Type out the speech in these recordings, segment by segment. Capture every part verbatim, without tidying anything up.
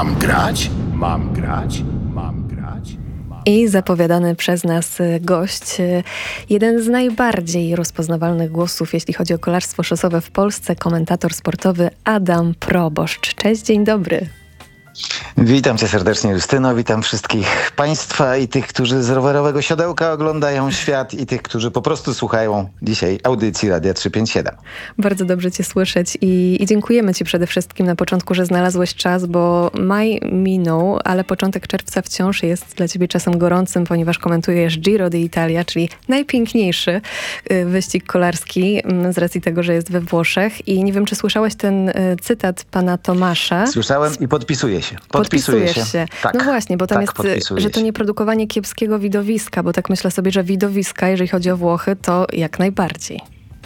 Mam grać? Mam grać? Mam grać? Mam... I zapowiadany przez nas gość, jeden z najbardziej rozpoznawalnych głosów, jeśli chodzi o kolarstwo szosowe w Polsce, komentator sportowy Adam Proboszcz. Cześć, dzień dobry. Witam cię serdecznie, Justyno, witam wszystkich państwa i tych, którzy z rowerowego siodełka oglądają świat i tych, którzy po prostu słuchają dzisiaj audycji Radia trzysta pięćdziesiąt siedem. Bardzo dobrze cię słyszeć i, i dziękujemy ci przede wszystkim na początku, że znalazłeś czas, bo maj minął, ale początek czerwca wciąż jest dla ciebie czasem gorącym, ponieważ komentujesz Giro d'Italia, czyli najpiękniejszy wyścig kolarski z racji tego, że jest we Włoszech. I nie wiem, czy słyszałeś ten cytat pana Tomasza. Słyszałem i podpisuję się. Podpisuję się. się. Tak, no właśnie, bo tam tak, jest, że to nie produkowanie kiepskiego widowiska, bo tak myślę sobie, że widowiska, jeżeli chodzi o Włochy, to jak najbardziej.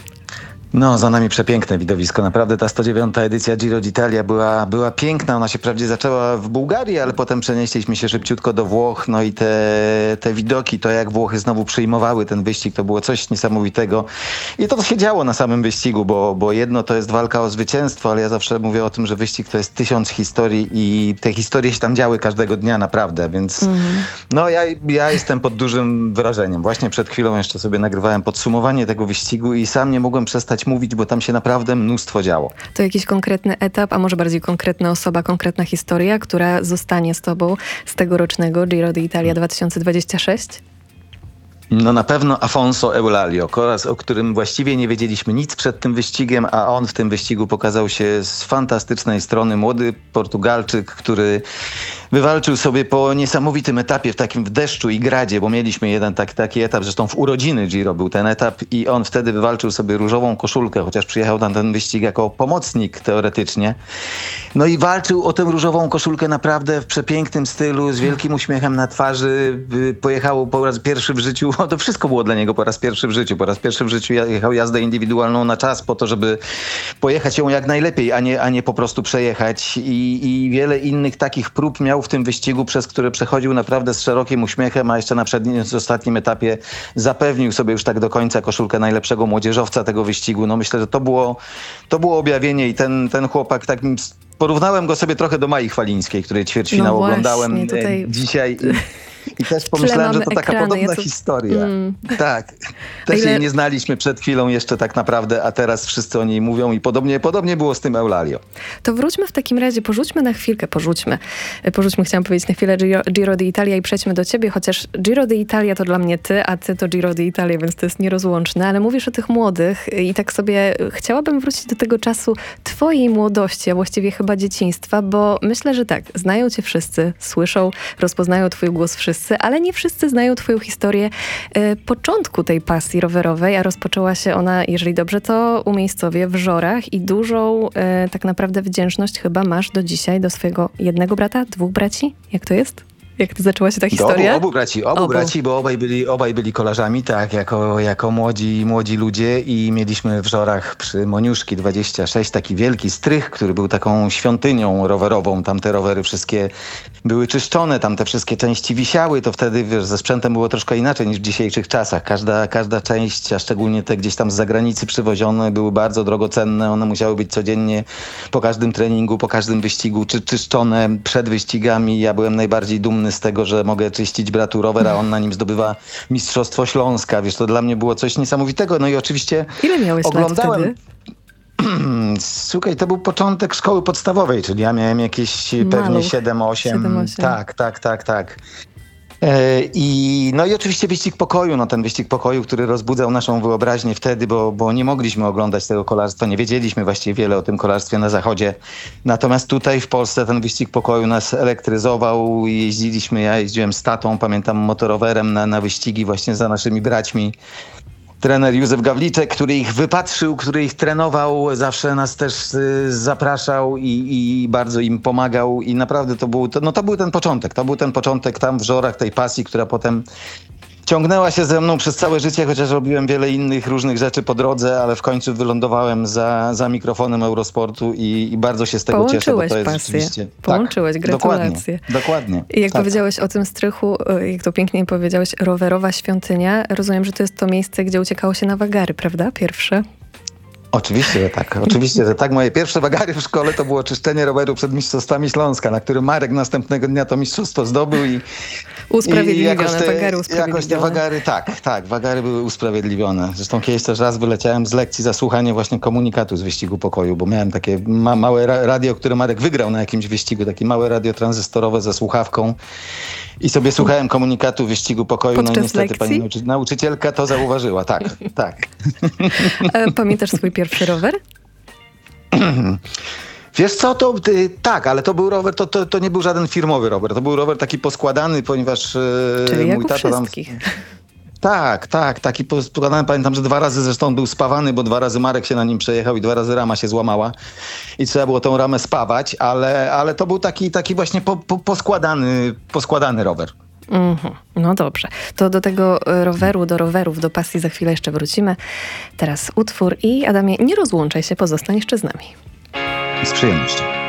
No, za nami przepiękne widowisko. Naprawdę ta sto dziewiąta edycja Giro d'Italia była, była piękna. Ona się wprawdzie zaczęła w Bułgarii, ale potem przenieśliśmy się szybciutko do Włoch. No i te, te widoki, to jak Włochy znowu przyjmowały ten wyścig, to było coś niesamowitego. I to się działo na samym wyścigu, bo, bo jedno to jest walka o zwycięstwo, ale ja zawsze mówię o tym, że wyścig to jest tysiąc historii i te historie się tam działy każdego dnia naprawdę, więc mm. no ja, ja jestem pod dużym wrażeniem. Właśnie przed chwilą jeszcze sobie nagrywałem podsumowanie tego wyścigu i sam nie mogłem przestać mówić, bo tam się naprawdę mnóstwo działo. To jakiś konkretny etap, a może bardziej konkretna osoba, konkretna historia, która zostanie z tobą z tegorocznego Giro d'Italia dwa tysiące dwudziestego szóstego? No na pewno Afonso Eulalio, kolarz, o którym właściwie nie wiedzieliśmy nic przed tym wyścigiem, a on w tym wyścigu pokazał się z fantastycznej strony. Młody Portugalczyk, który wywalczył sobie po niesamowitym etapie w takim w deszczu i gradzie, bo mieliśmy jeden tak, taki etap, zresztą w urodziny Giro był ten etap i on wtedy wywalczył sobie różową koszulkę, chociaż przyjechał na ten wyścig jako pomocnik teoretycznie. No i walczył o tę różową koszulkę naprawdę w przepięknym stylu, z wielkim uśmiechem na twarzy. Pojechał po raz pierwszy w życiu, to wszystko było dla niego po raz pierwszy w życiu. Po raz pierwszy w życiu jechał jazdę indywidualną na czas po to, żeby pojechać ją jak najlepiej, a nie, a nie po prostu przejechać. I, i wiele innych takich prób miał w tym wyścigu, przez które przechodził naprawdę z szerokim uśmiechem, a jeszcze na przednim, ostatnim etapie zapewnił sobie już tak do końca koszulkę najlepszego młodzieżowca tego wyścigu. No myślę, że to było, to było objawienie i ten, ten chłopak tak... Porównałem go sobie trochę do Mai Chwalińskiej, której ćwierćfinał no oglądałem tutaj... dzisiaj. I też pomyślałem, że to taka ekrany, podobna ja to... historia. Mm. Tak. Też ile... jej nie znaliśmy przed chwilą jeszcze tak naprawdę, a teraz wszyscy o niej mówią i podobnie, podobnie było z tym Eulalio. To wróćmy w takim razie, porzućmy na chwilkę, porzućmy, porzućmy, chciałam powiedzieć na chwilę Giro, Giro d'Italia i przejdźmy do ciebie, chociaż Giro d'Italia to dla mnie ty, a ty to Giro d'Italia, więc to jest nierozłączne, ale mówisz o tych młodych i tak sobie chciałabym wrócić do tego czasu twojej młodości, a właściwie chyba dzieciństwa, bo myślę, że tak, znają cię wszyscy, słyszą, rozpoznają twój głos wszyscy, ale nie wszyscy znają twoją historię e, początku tej pasji rowerowej, a rozpoczęła się ona, jeżeli dobrze, to umiejscowię w Żorach i dużą e, tak naprawdę wdzięczność chyba masz do dzisiaj do swojego jednego brata, dwóch braci? Jak to jest? Jak to zaczęła się ta historia? Obu, obu braci, obu, obu braci, bo obaj byli, obaj byli kolarzami, tak, jako, jako młodzi, młodzi ludzie i mieliśmy w Żorach przy Moniuszki dwadzieścia sześć taki wielki strych, który był taką świątynią rowerową. Tam te rowery wszystkie były czyszczone, tam te wszystkie części wisiały, to wtedy, wiesz, ze sprzętem było troszkę inaczej niż w dzisiejszych czasach. Każda, każda część, a szczególnie te gdzieś tam z zagranicy przywozione, były bardzo drogocenne. One musiały być codziennie po każdym treningu, po każdym wyścigu czy, czyszczone przed wyścigami. Ja byłem najbardziej dumny z tego, że mogę czyścić bratu rower, a on na nim zdobywa Mistrzostwo Śląska. Wiesz, to dla mnie było coś niesamowitego. No i oczywiście Ile miałeś oglądałem... lat wtedy? Słuchaj, to był początek szkoły podstawowej, czyli ja miałem jakieś Maluch. pewnie siedem osiem. Tak, tak, tak, tak. I, no i oczywiście wyścig pokoju, no ten wyścig pokoju, który rozbudzał naszą wyobraźnię wtedy, bo, bo nie mogliśmy oglądać tego kolarstwa, nie wiedzieliśmy właściwie wiele o tym kolarstwie na zachodzie. Natomiast tutaj w Polsce ten wyścig pokoju nas elektryzował, jeździliśmy, ja jeździłem z tatą, pamiętam, motorowerem na, na wyścigi właśnie za naszymi braćmi. Trener Józef Gawliczek, który ich wypatrzył, który ich trenował, zawsze nas też y, zapraszał i, i bardzo im pomagał i naprawdę to był, to, no to był ten początek, to był ten początek tam w Żorach tej pasji, która potem ciągnęła się ze mną przez całe życie, chociaż robiłem wiele innych różnych rzeczy po drodze, ale w końcu wylądowałem za, za mikrofonem Eurosportu i, i bardzo się z tego cieszę, bo to jest pasję. rzeczywiście... Połączyłeś, tak, gratulacje. Dokładnie, dokładnie. I jak tak. powiedziałeś o tym strychu, jak to pięknie powiedziałeś, rowerowa świątynia, rozumiem, że to jest to miejsce, gdzie uciekało się na wagary, prawda? Pierwsze? Oczywiście, że tak. Oczywiście, że tak. Moje pierwsze wagary w szkole to było czyszczenie roweru przed Mistrzostwami Śląska, na którym Marek następnego dnia to mistrzostwo zdobył i Usprawiedliwione, I jakoś te, wagary usprawiedliwione. Jakoś te wagary, tak, tak, wagary były usprawiedliwione. Zresztą kiedyś też raz wyleciałem z lekcji za słuchanie właśnie komunikatu z wyścigu pokoju, bo miałem takie ma, małe ra- radio, które Marek wygrał na jakimś wyścigu, takie małe radio tranzystorowe ze słuchawką i sobie słuchałem komunikatu wyścigu pokoju. Podczas no i niestety lekcji? pani nauczy- nauczycielka to zauważyła, tak, tak. A pamiętasz swój pierwszy rower? Wiesz co, to y, tak, ale to był rower, to, to, to nie był żaden firmowy rower. To był rower taki poskładany, ponieważ y, Czyli jak mój u tata tam... wszystkich. Tak, tak, taki poskładany. Pamiętam, że dwa razy zresztą był spawany, bo dwa razy Marek się na nim przejechał i dwa razy rama się złamała i trzeba było tą ramę spawać, ale, ale to był taki, taki właśnie po, po, poskładany, poskładany rower. Mhm. No dobrze. To do tego roweru, do rowerów, do pasji za chwilę jeszcze wrócimy. Teraz utwór i Adamie, nie rozłączaj się, pozostań jeszcze z nami. Z przyjemnością.